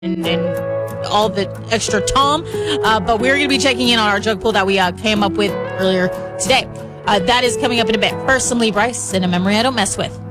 and all the extra Tom. But we're going to be checking in on our joke pool that we came up with earlier today. That is coming up in a bit. First, some Lee Bryce and A Memory I Don't Mess With.